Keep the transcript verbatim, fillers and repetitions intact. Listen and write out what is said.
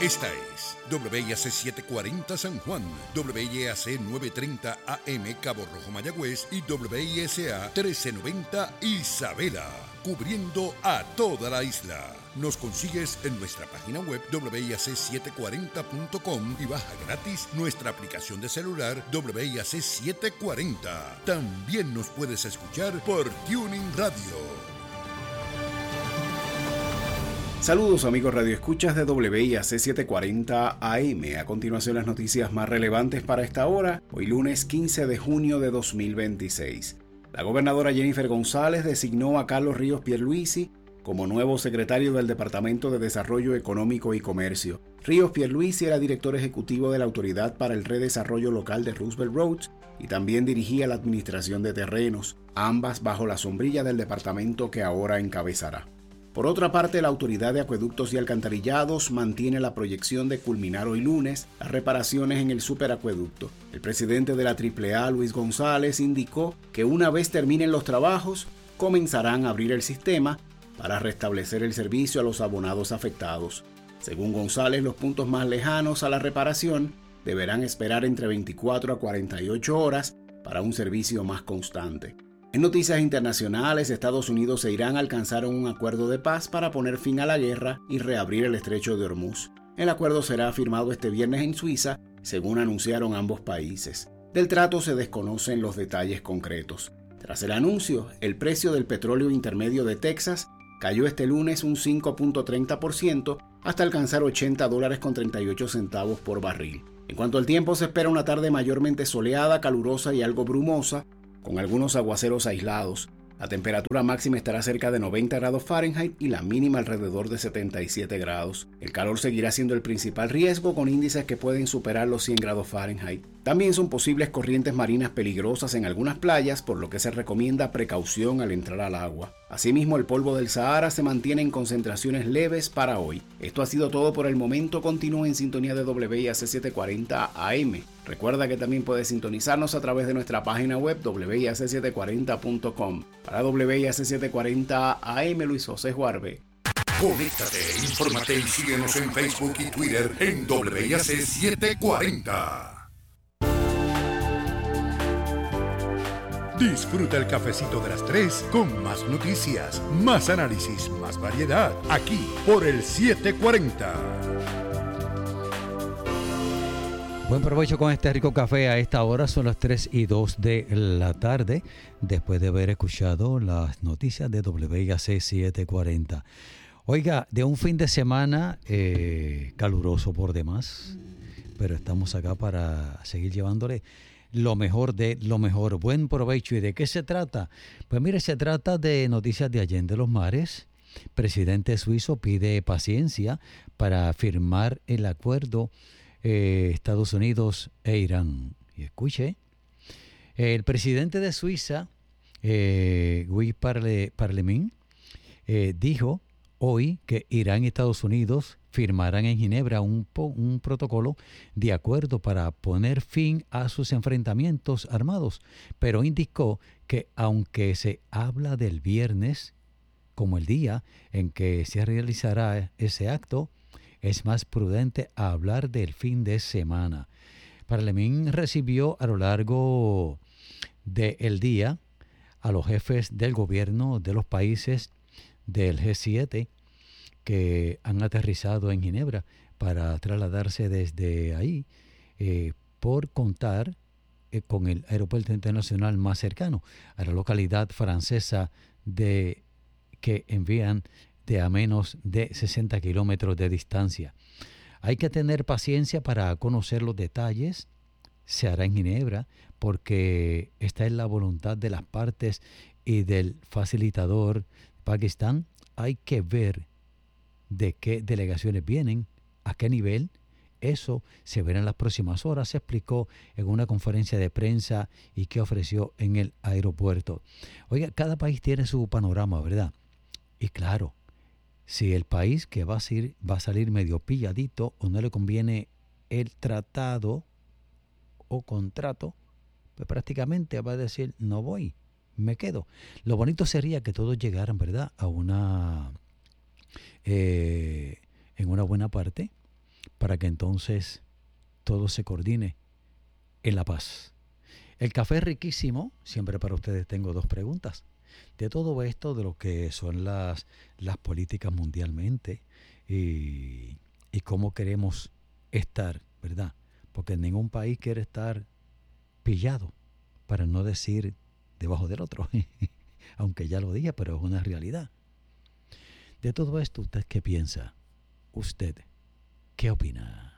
Esta es W I A C setecientos cuarenta San Juan, W I A C novecientos treinta A M Cabo Rojo Mayagüez y W I S A trece noventa Isabela, cubriendo a toda la isla. Nos consigues en nuestra página web W I A C setecientos cuarenta punto com y baja gratis nuestra aplicación de celular W I A C setecientos cuarenta. También nos puedes escuchar por Tuning Radio. Saludos amigos radioescuchas de W I A C setecientos cuarenta A M. A continuación las noticias más relevantes para esta hora, hoy lunes quince de junio de dos mil veintiséis. La gobernadora Jennifer González designó a Carlos Ríos Pierluisi como nuevo secretario del Departamento de Desarrollo Económico y Comercio. Ríos Pierluisi era director ejecutivo de la Autoridad para el Redesarrollo Local de Roosevelt Roads y también dirigía la administración de terrenos, ambas bajo la sombrilla del departamento que ahora encabezará. Por otra parte, la Autoridad de Acueductos y Alcantarillados mantiene la proyección de culminar hoy lunes las reparaciones en el superacueducto. El presidente de la triple A, Luis González, indicó que una vez terminen los trabajos, comenzarán a abrir el sistema para restablecer el servicio a los abonados afectados. Según González, los puntos más lejanos a la reparación deberán esperar entre veinticuatro a cuarenta y ocho horas para un servicio más constante. En noticias internacionales, Estados Unidos e Irán alcanzaron un acuerdo de paz para poner fin a la guerra y reabrir el estrecho de Hormuz. El acuerdo será firmado este viernes en Suiza, según anunciaron ambos países. Del trato se desconocen los detalles concretos. Tras el anuncio, el precio del petróleo intermedio de Texas cayó este lunes un cinco punto treinta por ciento hasta alcanzar ochenta dólares con treinta y ocho centavos por barril. En cuanto al tiempo, se espera una tarde mayormente soleada, calurosa y algo brumosa, con algunos aguaceros aislados. La temperatura máxima estará cerca de noventa grados Fahrenheit y la mínima alrededor de setenta y siete grados. El calor seguirá siendo el principal riesgo, con índices que pueden superar los cien grados Fahrenheit. También son posibles corrientes marinas peligrosas en algunas playas, por lo que se recomienda precaución al entrar al agua. Asimismo, el polvo del Sahara se mantiene en concentraciones leves para hoy. Esto ha sido todo por el momento. Continúa en sintonía de W I A C setecientos cuarenta A M. Recuerda que también puedes sintonizarnos a través de nuestra página web W I A C setecientos cuarenta punto com. Para W I A C setecientos cuarenta A M, Luis José Juarbe. Conéctate, infórmate y síguenos en Facebook y Twitter en W I A C setecientos cuarenta. Disfruta el cafecito de las tres con más noticias, más análisis, más variedad, aquí por el setecientos cuarenta. Buen provecho con este rico café. A esta hora son las tres y dos de la tarde, después de haber escuchado las noticias de W I A C setecientos cuarenta. Oiga, de un fin de semana eh, caluroso por demás, pero estamos acá para seguir llevándole lo mejor de lo mejor. Buen provecho. ¿Y de qué se trata? Pues mire, se trata de noticias de Allende los Mares. Presidente suizo pide paciencia para firmar el acuerdo eh, Estados Unidos e Irán. Y escuche, el presidente de Suiza, eh, Guy Parle, Parlement, eh, dijo hoy que Irán y Estados Unidos firmarán en Ginebra un, un protocolo de acuerdo para poner fin a sus enfrentamientos armados, pero indicó que aunque se habla del viernes como el día en que se realizará ese acto, es más prudente hablar del fin de semana. Parlement recibió a lo largo del día a los jefes del gobierno de los países del G siete que han aterrizado en Ginebra para trasladarse desde ahí eh, por contar eh, con el aeropuerto internacional más cercano a la localidad francesa de que envían de a menos de sesenta kilómetros de distancia. Hay que tener paciencia para conocer los detalles. Se hará en Ginebra porque esta es la voluntad de las partes y del facilitador Pakistán. Hay que ver de qué delegaciones vienen, a qué nivel. Eso se verá en las próximas horas, se explicó en una conferencia de prensa y que ofreció en el aeropuerto. Oiga, cada país tiene su panorama, ¿verdad? Y claro, si el país que va a salir, va a salir medio pilladito o no le conviene el tratado o contrato, pues prácticamente va a decir, no voy, me quedo. Lo bonito sería que todos llegaran, ¿verdad?, a una... Eh, en una buena parte, para que entonces todo se coordine en la paz. El café es riquísimo. Siempre para ustedes tengo dos preguntas. De todo esto, de lo que son las, las políticas mundialmente y, y cómo queremos estar, ¿verdad? Porque ningún país quiere estar pillado, para no decir debajo del otro. Aunque ya lo dije, pero es una realidad. De todo esto, ¿usted qué piensa? ¿Usted qué opina?